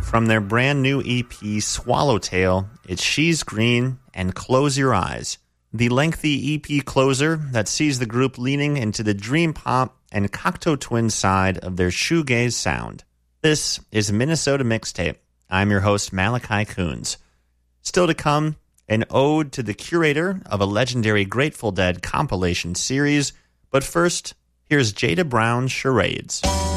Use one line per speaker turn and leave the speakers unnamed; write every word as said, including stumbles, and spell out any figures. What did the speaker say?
From their brand new E P, Swallowtail, it's She's Green and Close Your Eyes, the lengthy E P closer that sees the group leaning into the dream pop and Cocteau Twins side of their shoegaze sound. This is Minnesota Mixtape. I'm your host, Malachi Coons. Still to come, an ode to the curator of a legendary Grateful Dead compilation series, but first, here's Jada Brown's Charades.